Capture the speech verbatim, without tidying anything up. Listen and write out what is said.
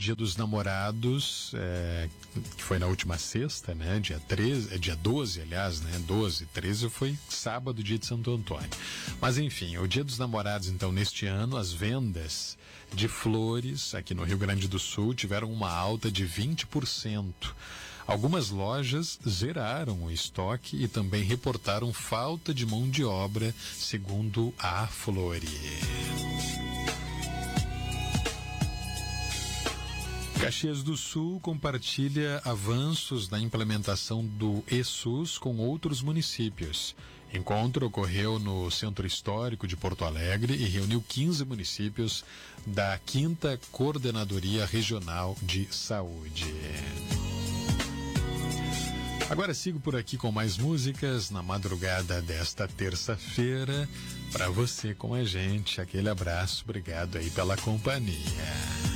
Dia dos Namorados, é, que foi na última sexta, né? Dia treze, é dia doze, aliás, né? doze, treze foi sábado, dia de Santo Antônio. Mas enfim, o Dia dos Namorados, então, neste ano, as vendas de flores aqui no Rio Grande do Sul tiveram uma alta de vinte por cento. Algumas lojas zeraram o estoque e também reportaram falta de mão de obra, segundo a Flori. Caxias do Sul compartilha avanços na implementação do eSUS com outros municípios. Encontro ocorreu no Centro Histórico de Porto Alegre e reuniu quinze municípios da quinta Coordenadoria Regional de Saúde. Agora sigo por aqui com mais músicas na madrugada desta terça-feira. Para você com a gente, aquele abraço, obrigado aí pela companhia.